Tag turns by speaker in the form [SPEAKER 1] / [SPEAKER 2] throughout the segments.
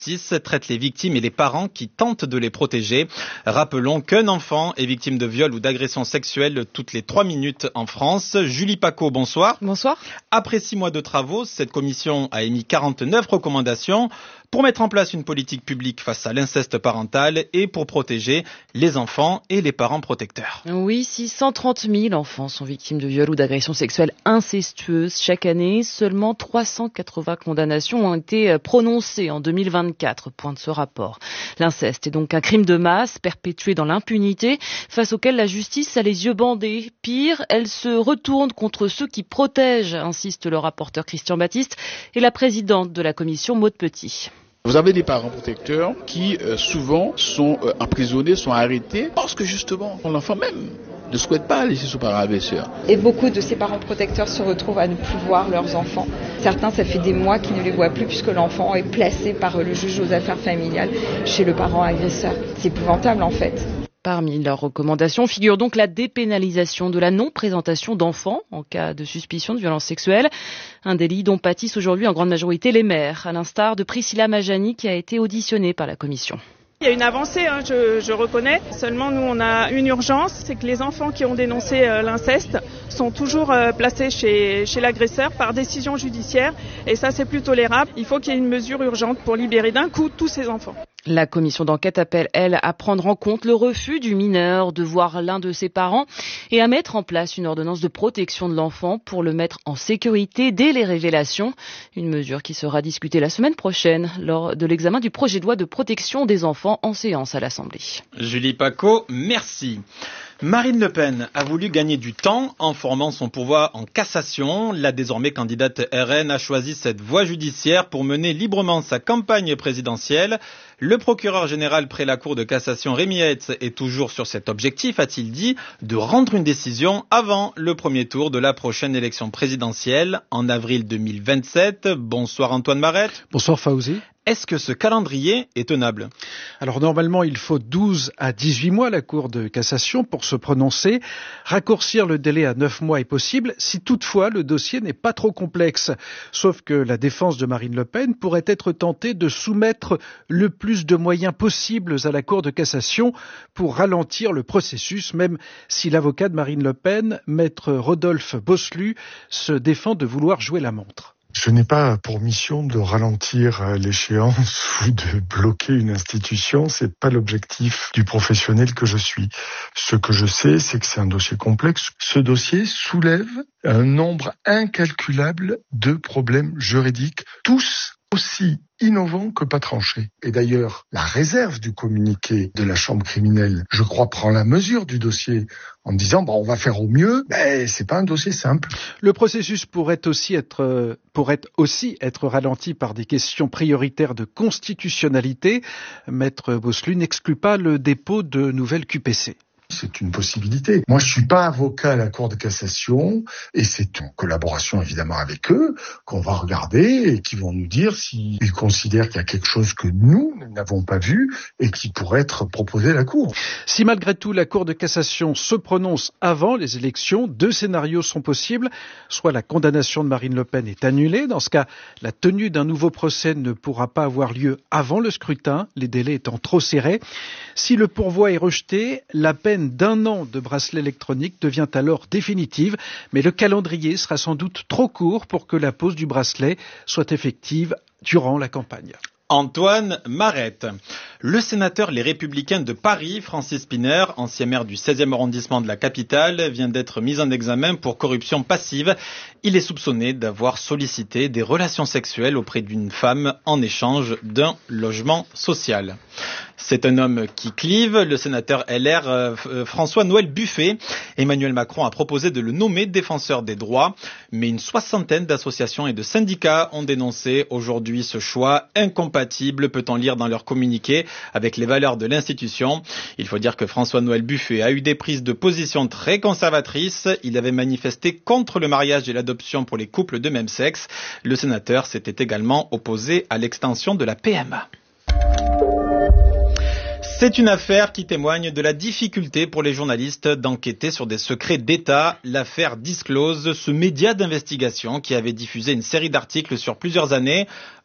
[SPEAKER 1] justice traite les victimes et les parents qui tentent de les protéger. Rappelons qu'un enfant est victime de viol ou d'agression sexuelle toutes les 3 minutes en France. Julie Paco, bonsoir.
[SPEAKER 2] Bonsoir.
[SPEAKER 1] Après 6 mois de travaux, cette commission a émis 49 recommandations pour mettre en place une politique publique face à l'inceste parental et pour protéger les enfants et les parents protecteurs.
[SPEAKER 2] Oui, 630 000 enfants sont victimes de viols ou d'agressions sexuelles incestueuses chaque année. Seulement 380 condamnations ont été prononcées en 2024, pointe ce rapport. L'inceste est donc un crime de masse perpétué dans l'impunité, face auquel la justice a les yeux bandés. Pire, elle se retourne contre ceux qui protègent, insiste le rapporteur Christian Baptiste et la présidente de la commission Maude Petit.
[SPEAKER 3] Vous avez des parents protecteurs qui souvent sont emprisonnés, sont arrêtés parce que justement l'enfant même ne souhaite pas laisser son parent agresseur.
[SPEAKER 4] Et beaucoup de ces parents protecteurs se retrouvent à ne plus voir leurs enfants. Certains, ça fait des mois qu'ils ne les voient plus puisque l'enfant est placé par le juge aux affaires familiales chez le parent agresseur. C'est épouvantable en fait.
[SPEAKER 2] Parmi leurs recommandations figure donc la dépénalisation de la non-présentation d'enfants en cas de suspicion de violence sexuelle. Un délit dont pâtissent aujourd'hui en grande majorité les mères, à l'instar de Priscilla Majani qui a été auditionnée par la commission.
[SPEAKER 5] Il y a une avancée, je reconnais. Seulement, nous, on a une urgence, c'est que les enfants qui ont dénoncé l'inceste sont toujours placés chez l'agresseur par décision judiciaire. Et ça, c'est plus tolérable. Il faut qu'il y ait une mesure urgente pour libérer d'un coup tous ces enfants.
[SPEAKER 2] La commission d'enquête appelle, elle, à prendre en compte le refus du mineur de voir l'un de ses parents et à mettre en place une ordonnance de protection de l'enfant pour le mettre en sécurité dès les révélations. Une mesure qui sera discutée la semaine prochaine lors de l'examen du projet de loi de protection des enfants en séance à l'Assemblée.
[SPEAKER 1] Julie Paco, merci. Marine Le Pen a voulu gagner du temps en formant son pourvoi en cassation. La désormais candidate RN a choisi cette voie judiciaire pour mener librement sa campagne présidentielle. Le procureur général près la Cour de cassation, Rémi Heitz, est toujours sur cet objectif, a-t-il dit, de rendre une décision avant le premier tour de la prochaine élection présidentielle en avril 2027. Bonsoir Antoine Marette.
[SPEAKER 6] Bonsoir Fauzi.
[SPEAKER 1] Est-ce que ce calendrier est tenable ?
[SPEAKER 6] Alors normalement, il faut 12 à 18 mois à la Cour de cassation pour se prononcer. Raccourcir le délai à 9 mois est possible si toutefois le dossier n'est pas trop complexe. Sauf que la défense de Marine Le Pen pourrait être tentée de soumettre le plus de moyens possibles à la Cour de cassation pour ralentir le processus, même si l'avocat de Marine Le Pen, maître Rodolphe Bosselu, se défend de vouloir jouer la montre.
[SPEAKER 7] Je n'ai pas pour mission de ralentir l'échéance ou de bloquer une institution. C'est pas l'objectif du professionnel que je suis. Ce que je sais, c'est que c'est un dossier complexe. Ce dossier soulève un nombre incalculable de problèmes juridiques, tous aussi innovant que pas tranché. Et d'ailleurs, la réserve du communiqué de la chambre criminelle, je crois, prend la mesure du dossier en disant on va faire au mieux, mais c'est pas un dossier simple.
[SPEAKER 6] Le processus pourrait aussi être ralenti par des questions prioritaires de constitutionnalité. Maître Bosselu n'exclut pas le dépôt de nouvelles QPC.
[SPEAKER 7] C'est une possibilité. Moi, je suis pas avocat à la Cour de cassation et c'est en collaboration évidemment avec eux qu'on va regarder et qui vont nous dire s'ils considèrent qu'il y a quelque chose que nous n'avons pas vu et qui pourrait être proposé à la Cour.
[SPEAKER 6] Si malgré tout la Cour de cassation se prononce avant les élections, 2 scénarios sont possibles. Soit la condamnation de Marine Le Pen est annulée. Dans ce cas, la tenue d'un nouveau procès ne pourra pas avoir lieu avant le scrutin, les délais étant trop serrés. Si le pourvoi est rejeté, la peine d'1 an de bracelet électronique devient alors définitive, mais le calendrier sera sans doute trop court pour que la pose du bracelet soit effective durant la campagne.
[SPEAKER 1] Antoine Marette. Le sénateur Les Républicains de Paris, Francis Szpiner, ancien maire du 16e arrondissement de la capitale, vient d'être mis en examen pour corruption passive. Il est soupçonné d'avoir sollicité des relations sexuelles auprès d'une femme en échange d'un logement social. C'est un homme qui clive, le sénateur LR François-Noël Buffet. Emmanuel Macron a proposé de le nommer défenseur des droits, mais une 60aine d'associations et de syndicats ont dénoncé aujourd'hui ce choix incompatible, peut-on lire dans leur communiqué, avec les valeurs de l'institution. Il faut dire que François-Noël Buffet a eu des prises de position très conservatrices. Il avait manifesté contre le mariage et l'adoption pour les couples de même sexe. Le sénateur s'était également opposé à l'extension de la PMA. C'est une affaire qui témoigne de la difficulté pour les journalistes d'enquêter sur des secrets d'État. L'affaire Disclose, ce média d'investigation qui avait diffusé une série d'articles sur plusieurs années,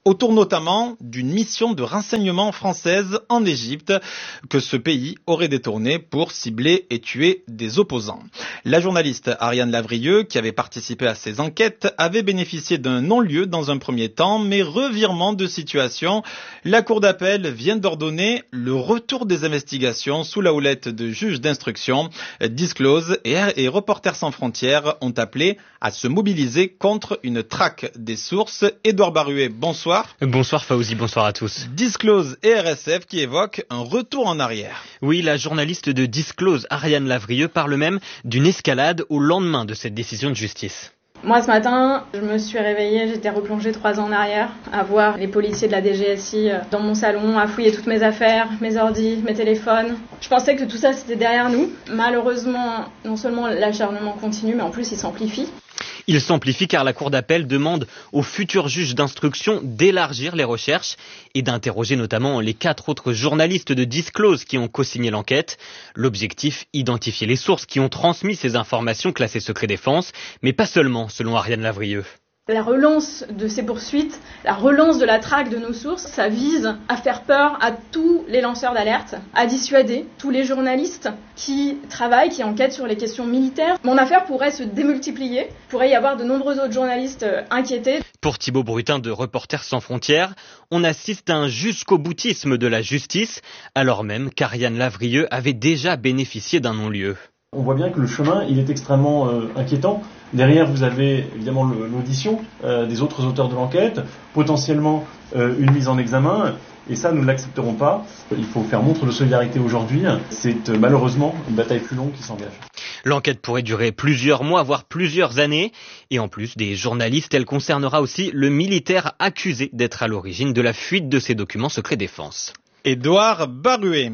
[SPEAKER 1] autour notamment d'une mission de renseignement française en Égypte que ce pays aurait détournée pour cibler et tuer des opposants. La journaliste Ariane Lavrieux, qui avait participé à ces enquêtes, avait bénéficié d'un non-lieu dans un premier temps, mais revirement de situation. La Cour d'appel vient d'ordonner le retour des investigations sous la houlette de juges d'instruction. Disclose et Reporters sans frontières ont appelé à se mobiliser contre une traque des sources. Édouard Baruet, bonsoir.
[SPEAKER 8] Bonsoir Fawzi, bonsoir à tous.
[SPEAKER 1] Disclose et RSF qui évoquent un retour en arrière.
[SPEAKER 8] Oui, la journaliste de Disclose, Ariane Lavrieux, parle même d'une escalade au lendemain de cette décision de justice.
[SPEAKER 9] Moi, ce matin, je me suis réveillée, j'étais replongée 3 ans en arrière, à voir les policiers de la DGSI dans mon salon, à fouiller toutes mes affaires, mes ordis, mes téléphones. Je pensais que tout ça, c'était derrière nous. Malheureusement, non seulement l'acharnement continue, mais en plus, il s'amplifie.
[SPEAKER 8] Il s'amplifie car la Cour d'appel demande aux futurs juges d'instruction d'élargir les recherches et d'interroger notamment les 4 autres journalistes de Disclose qui ont co-signé l'enquête. L'objectif, identifier les sources qui ont transmis ces informations classées secret défense, mais pas seulement, selon Ariane Lavrieux.
[SPEAKER 9] La relance de ces poursuites, la relance de la traque de nos sources, ça vise à faire peur à tous les lanceurs d'alerte, à dissuader tous les journalistes qui travaillent, qui enquêtent sur les questions militaires. Mon affaire pourrait se démultiplier, pourrait y avoir de nombreux autres journalistes inquiétés.
[SPEAKER 8] Pour Thibaut Brutin de Reporters sans frontières, on assiste à un jusqu'au boutisme de la justice, alors même qu'Ariane Lavrieux avait déjà bénéficié d'un non-lieu.
[SPEAKER 10] On voit bien que le chemin, il est extrêmement inquiétant. Derrière, vous avez évidemment l'audition des autres auteurs de l'enquête, potentiellement une mise en examen, et ça, nous ne l'accepterons pas. Il faut faire montre de solidarité aujourd'hui. C'est malheureusement une bataille plus longue qui s'engage.
[SPEAKER 8] L'enquête pourrait durer plusieurs mois, voire plusieurs années. Et en plus des journalistes, elle concernera aussi le militaire accusé d'être à l'origine de la fuite de ces documents secret défense.
[SPEAKER 1] Édouard Baruet.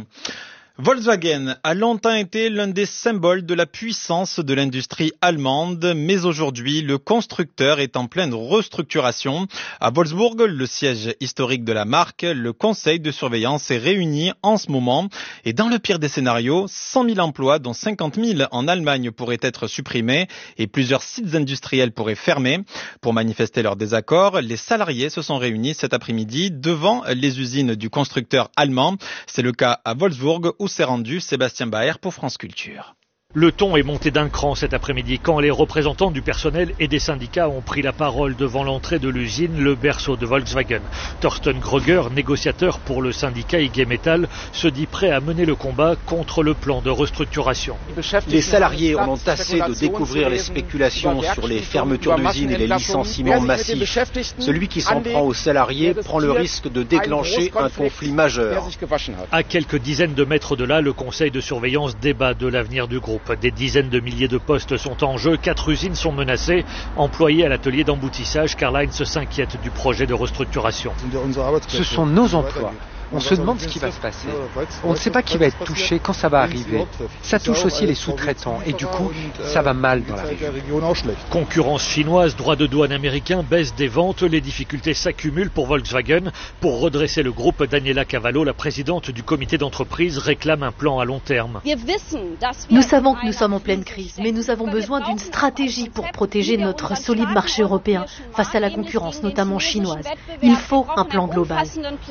[SPEAKER 1] Volkswagen a longtemps été l'un des symboles de la puissance de l'industrie allemande, mais aujourd'hui, le constructeur est en pleine restructuration. À Wolfsburg, le siège historique de la marque, le conseil de surveillance est réuni en ce moment. Et dans le pire des scénarios, 100 000 emplois, dont 50 000 en Allemagne, pourraient être supprimés et plusieurs sites industriels pourraient fermer. Pour manifester leur désaccord, les salariés se sont réunis cet après-midi devant les usines du constructeur allemand. C'est le cas à Wolfsburg, où s'est rendu Sébastien Baer pour France Culture.
[SPEAKER 11] Le ton est monté d'un cran cet après-midi quand les représentants du personnel et des syndicats ont pris la parole devant l'entrée de l'usine, le berceau de Volkswagen. Thorsten Gröger, négociateur pour le syndicat IG Metall, se dit prêt à mener le combat contre le plan de restructuration.
[SPEAKER 12] Les salariés en ont assez de découvrir les spéculations sur les fermetures d'usines et les licenciements massifs. Celui qui s'en prend aux salariés prend le risque de déclencher un conflit majeur.
[SPEAKER 11] À quelques dizaines de mètres de là, le conseil de surveillance débat de l'avenir du groupe. Des dizaines de milliers de postes sont en jeu, 4 usines sont menacées. Employés à l'atelier d'emboutissage, Karl-Heinz s'inquiète du projet de restructuration.
[SPEAKER 13] Ce sont nos emplois. On se demande ce qui va se passer. On ne sait pas qui va être touché, quand ça va arriver. Ça touche aussi les sous-traitants et du coup, ça va mal dans la région.
[SPEAKER 11] Concurrence chinoise, droit de douane américain, baisse des ventes, les difficultés s'accumulent pour Volkswagen. Pour redresser le groupe, Daniela Cavallo, la présidente du comité d'entreprise, réclame un plan à long terme.
[SPEAKER 14] Nous savons que nous sommes en pleine crise, mais nous avons besoin d'une stratégie pour protéger notre solide marché européen face à la concurrence, notamment chinoise. Il faut un plan global.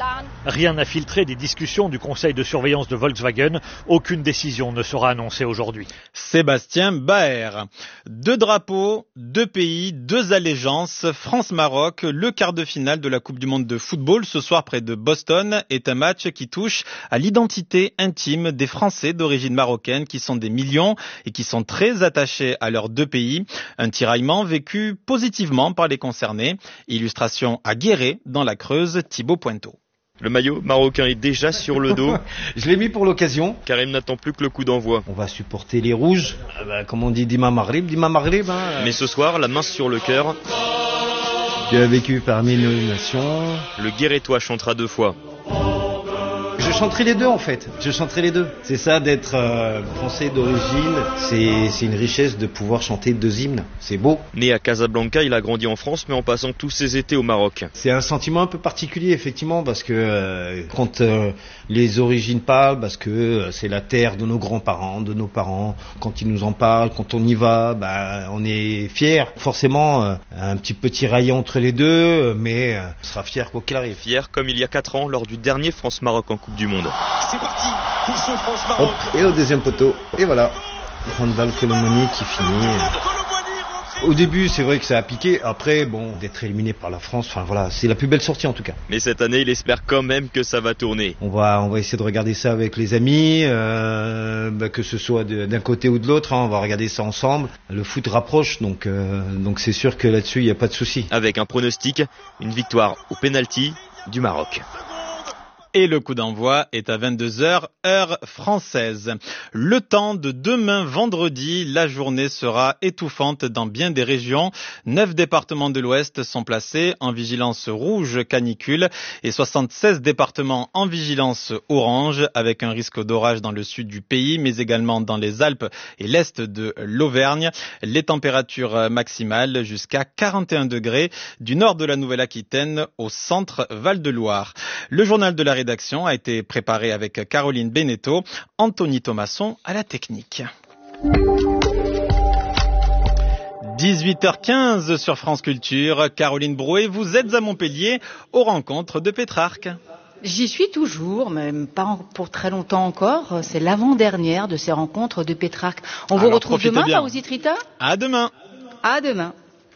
[SPEAKER 11] Rien n'a filtré des discussions du conseil de surveillance de Volkswagen. Aucune décision ne sera annoncée aujourd'hui.
[SPEAKER 1] Sébastien Baer. 2 drapeaux, 2 pays, 2 allégeances. France-Maroc, le quart de finale de la Coupe du Monde de football ce soir près de Boston est un match qui touche à l'identité intime des Français d'origine marocaine qui sont des millions et qui sont très attachés à leurs 2 pays. Un tiraillement vécu positivement par les concernés. Illustration à Guéret dans la Creuse, Thibaut Pointeau.
[SPEAKER 15] Le maillot marocain est déjà sur le dos.
[SPEAKER 16] Je l'ai mis pour l'occasion.
[SPEAKER 15] Karim n'attend plus que le coup d'envoi.
[SPEAKER 16] On va supporter les rouges. Comme on dit, Dima Maghrib.
[SPEAKER 15] Mais ce soir, la main sur le cœur.
[SPEAKER 16] Dieu a vécu parmi nos nations.
[SPEAKER 15] Le Guérétois chantera 2 fois.
[SPEAKER 16] Je Je chanterai les deux en fait. Je chanterai les deux. C'est ça d'être français d'origine. C'est une richesse de pouvoir chanter deux hymnes. C'est beau.
[SPEAKER 15] Né à Casablanca, il a grandi en France, mais en passant tous ses étés au Maroc.
[SPEAKER 16] C'est un sentiment un peu particulier effectivement parce que quand les origines parlent, parce que c'est la terre de nos grands-parents, de nos parents. Quand ils nous en parlent, quand on y va, on est fiers. Forcément, un petit rail entre les deux, mais on sera fier quoi qu'il arrive.
[SPEAKER 15] Fier comme il y a 4 ans lors du dernier France-Maroc en Coupe du Monde.
[SPEAKER 17] C'est parti pour ce France-Maroc.
[SPEAKER 16] Et au deuxième poteau, et voilà. Handball Colomoni qui finit. Au début, c'est vrai que ça a piqué. Après, d'être éliminé par la France, c'est la plus belle sortie en tout cas.
[SPEAKER 15] Mais cette année, il espère quand même que ça va tourner.
[SPEAKER 16] On va essayer de regarder ça avec les amis, que ce soit d'un côté ou de l'autre. On va regarder ça ensemble. Le foot rapproche, donc c'est sûr que là-dessus, il n'y a pas de souci.
[SPEAKER 15] Avec un pronostic, une victoire au pénalty du Maroc.
[SPEAKER 1] Et le coup d'envoi est à 22h, heure française. Le temps de demain vendredi, la journée sera étouffante dans bien des régions. 9 départements de l'Ouest sont placés en vigilance rouge canicule et 76 départements en vigilance orange avec un risque d'orage dans le sud du pays, mais également dans les Alpes et l'Est de l'Auvergne. Les températures maximales jusqu'à 41 degrés du nord de la Nouvelle-Aquitaine au centre Val-de-Loire. Le journal de la rédaction a été préparé avec Caroline Beneteau, Anthony Thomasson à la technique. 18h15 sur France Culture. Caroline Brouet, vous êtes à Montpellier aux rencontres de Pétrarque.
[SPEAKER 18] J'y suis toujours, mais pas pour très longtemps encore. C'est l'avant-dernière de ces rencontres de Pétrarque. On vous retrouve demain, Paousit Rita ?
[SPEAKER 1] À demain.
[SPEAKER 18] À demain.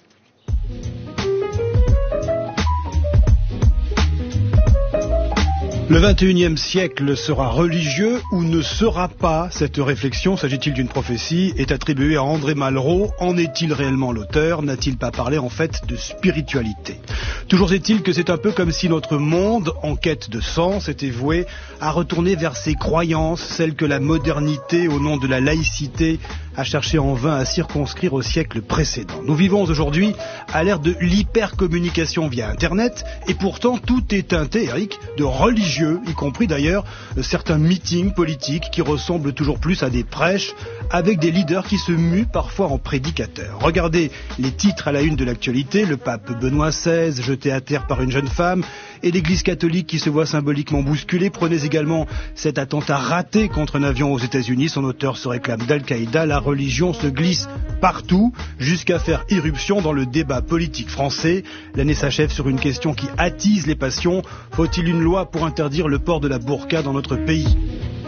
[SPEAKER 19] Le 21e siècle sera religieux ou ne sera pas? Cette réflexion, s'agit-il d'une prophétie, est attribuée à André Malraux. En est-il réellement l'auteur? N'a-t-il pas parlé en fait de spiritualité? Toujours est-il que c'est un peu comme si notre monde, en quête de sens, était voué à retourner vers ses croyances, celles que la modernité, au nom de la laïcité, a cherché en vain à circonscrire au siècle précédent. Nous vivons aujourd'hui à l'ère de l'hypercommunication via Internet, et pourtant tout est teinté, Eric, de religieux, y compris d'ailleurs certains meetings politiques qui ressemblent toujours plus à des prêches, avec des leaders qui se muent parfois en prédicateurs. Regardez les titres à la une de l'actualité: le pape Benoît XVI jeté à terre par une jeune femme, et l'église catholique qui se voit symboliquement bousculée. Prenez également cet attentat raté contre un avion aux États-Unis. Son auteur se réclame d'Al-Qaïda. La religion se glisse partout jusqu'à faire irruption dans le débat politique français. L'année s'achève sur une question qui attise les passions. Faut-il une loi pour interdire le port de la burqa dans notre pays ?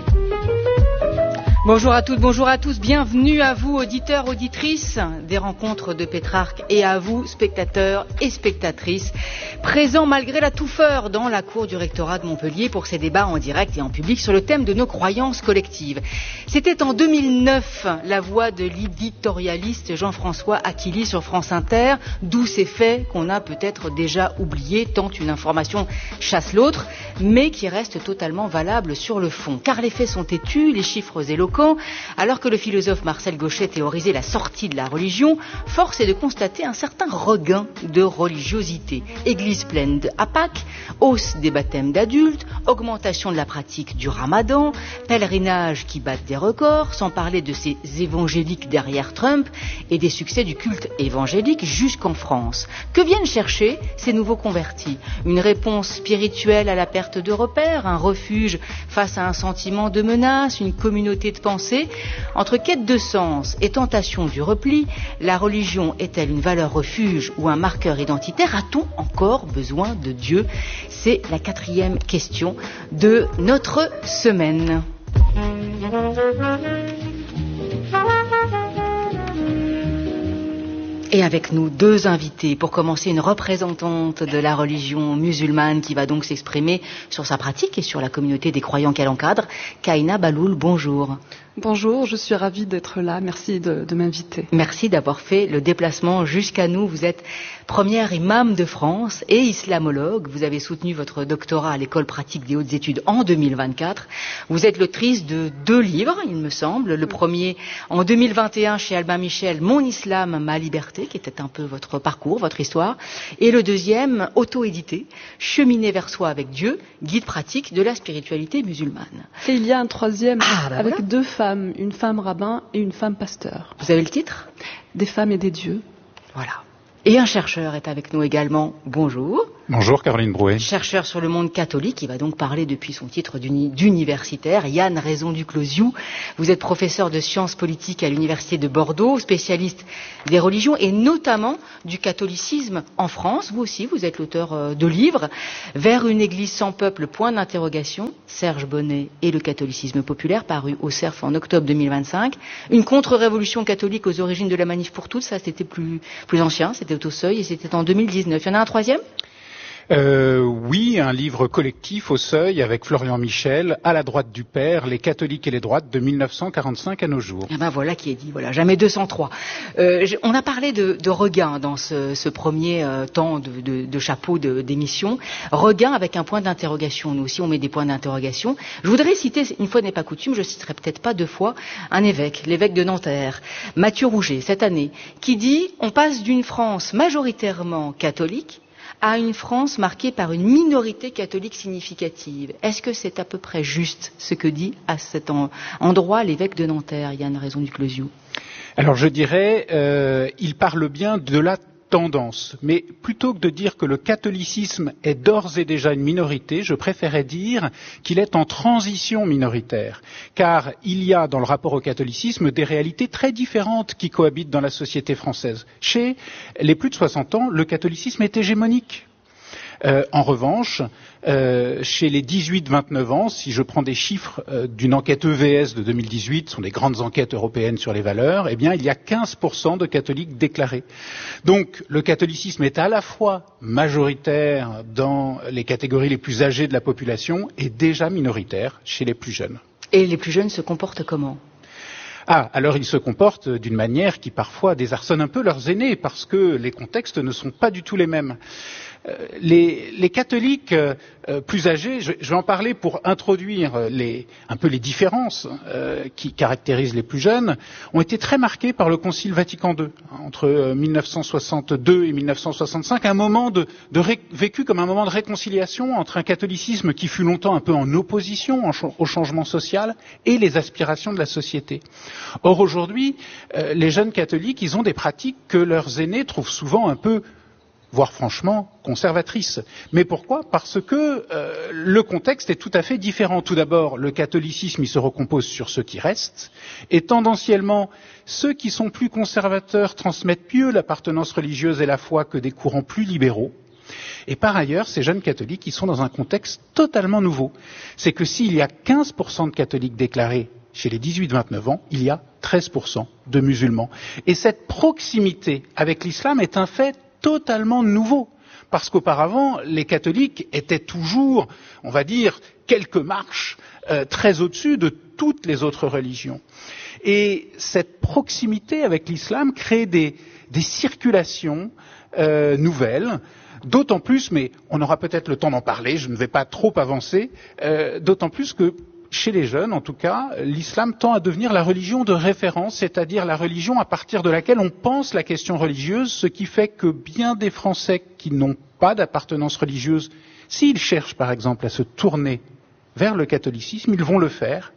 [SPEAKER 18] Bonjour à toutes, bonjour à tous, bienvenue à vous auditeurs, auditrices des rencontres de Pétrarque et à vous spectateurs et spectatrices présents malgré la touffeur dans la cour du rectorat de Montpellier pour ces débats en direct et en public sur le thème de nos croyances collectives. C'était en 2009 la voix de l'éditorialiste Jean-François Aquili sur France Inter, d'où ces faits qu'on a peut-être déjà oubliés tant une information chasse l'autre, mais qui restent totalement valables sur le fond. Car les faits sont têtus, les chiffres éloquents. Alors que le philosophe Marcel Gauchet théorisait la sortie de la religion, force est de constater un certain regain de religiosité. Église pleine à Pâques, hausse des baptêmes d'adultes, augmentation de la pratique du ramadan, pèlerinages qui battent des records, sans parler de ces évangéliques derrière Trump et des succès du culte évangélique jusqu'en France. Que viennent chercher ces nouveaux convertis? Une réponse spirituelle à la perte de repères, un refuge face à un sentiment de menace, une communauté de pensée? Entre quête de sens et tentation du repli, la religion est-elle une valeur refuge ou un marqueur identitaire? A-t-on encore besoin de Dieu? C'est la 4e question de notre semaine. Et avec nous, 2 invités. Pour commencer, une représentante de la religion musulmane qui va donc s'exprimer sur sa pratique et sur la communauté des croyants qu'elle encadre. Kaina Baloul, bonjour.
[SPEAKER 20] Bonjour, je suis ravie d'être là. Merci de m'inviter.
[SPEAKER 18] Merci d'avoir fait le déplacement jusqu'à nous. Vous êtes première imam de France et islamologue. Vous avez soutenu votre doctorat à l'École pratique des hautes études en 2024. Vous êtes l'autrice de 2 livres, il me semble. Le premier en 2021 chez Albin Michel, Mon islam, ma liberté, qui était un peu votre parcours, votre histoire. Et le deuxième, auto-édité, Cheminer vers soi avec Dieu, guide pratique de la spiritualité musulmane.
[SPEAKER 20] Et il y a un troisième avec
[SPEAKER 18] voilà.
[SPEAKER 20] 2 femmes, une femme rabbin et une femme pasteur.
[SPEAKER 18] Vous avez le titre ?
[SPEAKER 20] Des femmes et des dieux.
[SPEAKER 18] Voilà. Et un chercheur est avec nous également. Bonjour.
[SPEAKER 21] Bonjour Caroline Brouet.
[SPEAKER 18] Chercheur sur le monde catholique, il va donc parler depuis son titre d'universitaire. Yann Raison-du-Closiou, vous êtes professeur de sciences politiques à l'université de Bordeaux, spécialiste des religions et notamment du catholicisme en France. Vous aussi, vous êtes l'auteur de livres Vers une église sans peuple, point d'interrogation, Serge Bonnet et le catholicisme populaire, paru au CERF en octobre 2025. Une contre-révolution catholique aux origines de la manif pour toutes, ça c'était plus ancien, c'était au Seuil et c'était en 2019. Il y en a un troisième ?
[SPEAKER 21] Oui, un livre collectif au Seuil avec Florian Michel, À la droite du Père, les catholiques et les droites de 1945 à nos jours.
[SPEAKER 18] Eh ben voilà qui est dit, voilà, jamais 203. On a parlé de Regain dans ce premier temps de chapeau d'émission. Regain avec un point d'interrogation. Nous aussi, on met des points d'interrogation. Je voudrais citer, une fois n'est pas coutume, je citerai peut-être pas 2 fois, un évêque, l'évêque de Nanterre, Mathieu Rouget, cette année, qui dit « On passe d'une France majoritairement catholique à une France marquée par une minorité catholique significative. » Est-ce que c'est à peu près juste ce que dit à cet endroit l'évêque de Nanterre, Yann Raison-du-Closiou ?
[SPEAKER 21] Alors je dirais, il parle bien de la tendance, mais plutôt que de dire que le catholicisme est d'ores et déjà une minorité, je préférais dire qu'il est en transition minoritaire, car il y a dans le rapport au catholicisme des réalités très différentes qui cohabitent dans la société française. Chez les plus de 60 ans, le catholicisme est hégémonique. En revanche, chez les 18-29 ans, si je prends des chiffres d'une enquête EVS de 2018, ce sont des grandes enquêtes européennes sur les valeurs, eh bien, il y a 15% de catholiques déclarés. Donc, le catholicisme est à la fois majoritaire dans les catégories les plus âgées de la population et déjà minoritaire chez les plus jeunes.
[SPEAKER 18] Et les plus jeunes se comportent comment ?
[SPEAKER 21] Alors ils se comportent d'une manière qui parfois désarçonne un peu leurs aînés parce que les contextes ne sont pas du tout les mêmes. Les catholiques plus âgés, je vais en parler pour introduire un peu les différences qui caractérisent les plus jeunes, ont été très marqués par le Concile Vatican II entre 1962 et 1965, un moment vécu comme un moment de réconciliation entre un catholicisme qui fut longtemps un peu en opposition au changement social et les aspirations de la société. Or aujourd'hui, les jeunes catholiques, ils ont des pratiques que leurs aînés trouvent souvent un peu, voire franchement, conservatrices. Mais pourquoi ? Parce que le contexte est tout à fait différent. Tout d'abord, le catholicisme, il se recompose sur ceux qui restent, et tendanciellement, ceux qui sont plus conservateurs transmettent mieux l'appartenance religieuse et la foi que des courants plus libéraux. Et par ailleurs, ces jeunes catholiques, ils sont dans un contexte totalement nouveau. C'est que s'il y a 15% de catholiques déclarés chez les 18-29 ans, il y a 13% de musulmans. Et cette proximité avec l'islam est un fait totalement nouveau. Parce qu'auparavant, les catholiques étaient toujours, on va dire, quelques marches très au-dessus de toutes les autres religions. Et cette proximité avec l'islam crée des circulations nouvelles, d'autant plus, mais on aura peut-être le temps d'en parler, je ne vais pas trop avancer, d'autant plus que chez les jeunes, en tout cas, l'islam tend à devenir la religion de référence, c'est-à-dire la religion à partir de laquelle on pense la question religieuse, ce qui fait que bien des Français qui n'ont pas d'appartenance religieuse, s'ils cherchent par exemple à se tourner vers le catholicisme, ils vont le faire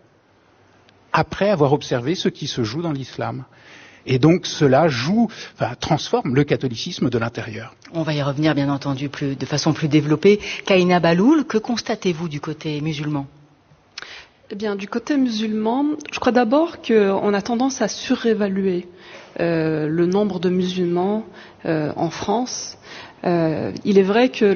[SPEAKER 21] après avoir observé ce qui se joue dans l'islam. Et donc cela transforme le catholicisme de l'intérieur.
[SPEAKER 18] On va y revenir bien entendu de façon plus développée. Kaïna Baloul, que constatez-vous du côté musulman ?
[SPEAKER 20] Eh bien, du côté musulman, je crois d'abord qu'on a tendance à surévaluer le nombre de musulmans en France. Il est vrai que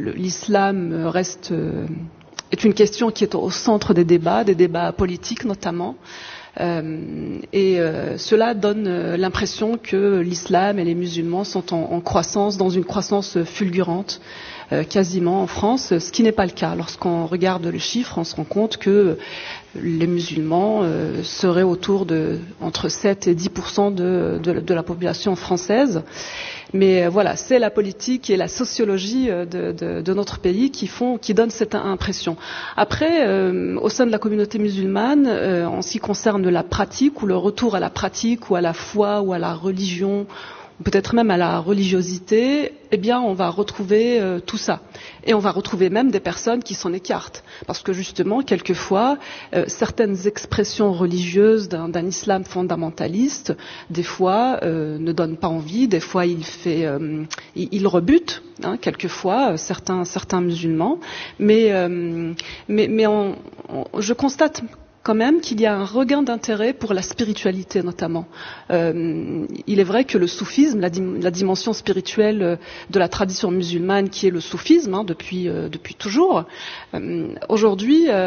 [SPEAKER 20] l'islam est une question qui est au centre des débats politiques notamment. Cela donne l'impression que l'islam et les musulmans sont en croissance, dans une croissance fulgurante, quasiment en France, ce qui n'est pas le cas. Lorsqu'on regarde les chiffres, on se rend compte que les musulmans seraient autour de entre 7 et 10% de la population française. Mais voilà, c'est la politique et la sociologie de notre pays qui donnent cette impression. Après, au sein de la communauté musulmane, en ce qui concerne la pratique ou le retour à la pratique ou à la foi ou à la religion, peut-être même à la religiosité, eh bien, on va retrouver tout ça. Et on va retrouver même des personnes qui s'en écartent. Parce que justement, quelquefois, certaines expressions religieuses d'un islam fondamentaliste, des fois, ne donnent pas envie, des fois, il rebute, quelquefois, certains musulmans. Mais je constate quand même qu'il y a un regain d'intérêt pour la spiritualité notamment. Il est vrai que le soufisme, la dimension spirituelle de la tradition musulmane qui est le soufisme depuis toujours, aujourd'hui